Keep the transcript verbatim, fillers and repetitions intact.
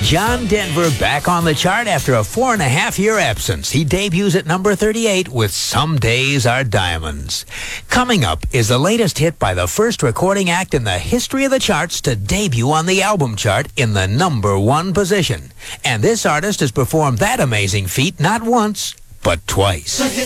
John Denver back on the chart after a four and a half year absence. He debuts at number thirty-eight with Some Days Are Diamonds. Coming up is the latest hit by the first recording act in the history of the charts to debut on the album chart in the number one position. And this artist has performed that amazing feat not once, but twice.